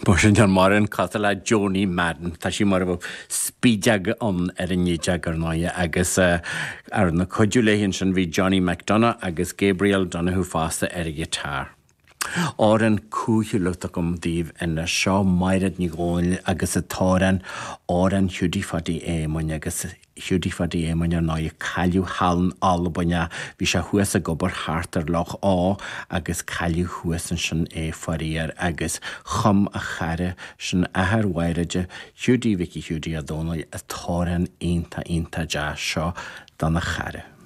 Boshin John Moran Catala Joni Madden tá sí mar spídeag an níteag náide agus ar na coidúléhinn sin bhí Johnny McDonough agus Gabriel Donoghue fásta ar gitár. Áran cúthúlacht gom díobh ina seo mairad ní gáil agus atáran áran hiúdífadí émaine agus hiúdífadí émaine ná caiú hallan albaine bhí se thuas a gobar háartar lech agus caiú thuasan sin faríar agus chum a chaire sin ahar wairide hiúdí vici hiúdí a dóna atáran einta de seo dan a chaire.